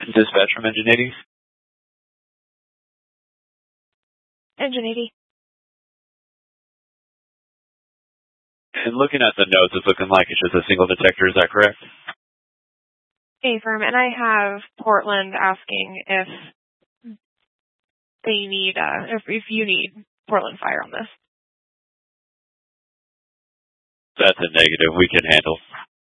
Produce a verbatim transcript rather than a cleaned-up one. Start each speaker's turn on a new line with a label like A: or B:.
A: Dispatch from Engine eighty.
B: Engine eighty.
A: And looking at the notes, it's looking like it's just a single detector. Is that correct?
B: Affirm. And I have Portland asking if they need, uh, if, if you need Portland Fire on this.
A: That's a negative. We can handle.